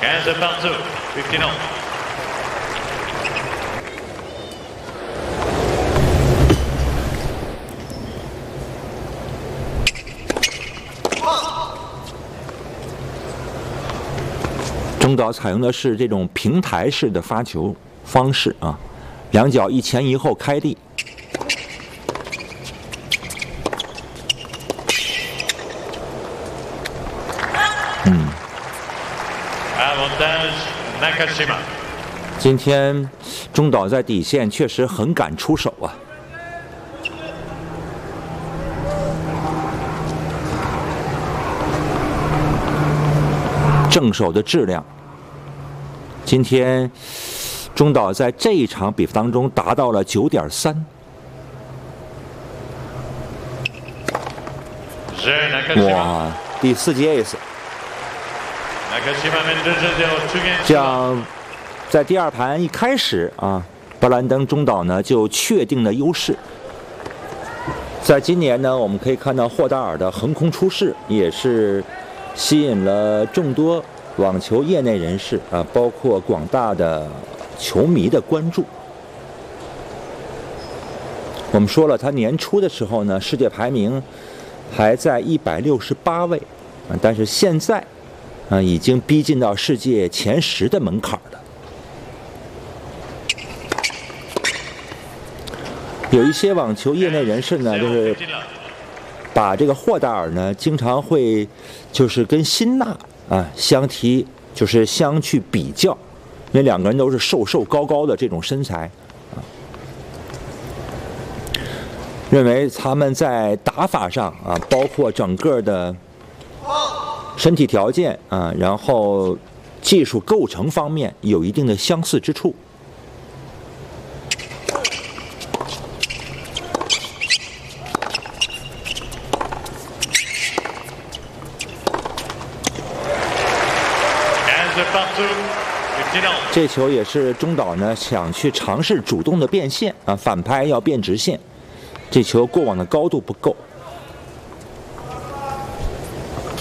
15 partout, 15 all. 中岛采用的是这种平台式的发球方式啊，两脚一前一后开立。今天中岛在底线确实很敢出手啊。正手的质量，今天中岛在这一场比赛当中达到了9.3。哇，第4节 ace。这样，在第2盘一开始啊，布兰登中岛呢就确定了优势。在今年呢，我们可以看到霍达尔的横空出世，也是吸引了众多网球业内人士啊，包括广大的球迷的关注。我们说了，他年初的时候呢，世界排名还在168位啊，但是现在已经逼近到世界前10的门槛了。有一些网球业内人士呢，就是把这个霍达尔呢，经常会就是跟辛纳啊相提，就是相去比较，因为两个人都是瘦瘦高高的这种身材啊，认为他们在打法上啊，包括整个的身体条件啊，然后技术构成方面有一定的相似之处。这球也是中岛呢想去尝试主动的变线啊，反拍要变直线，这球过往的高度不够。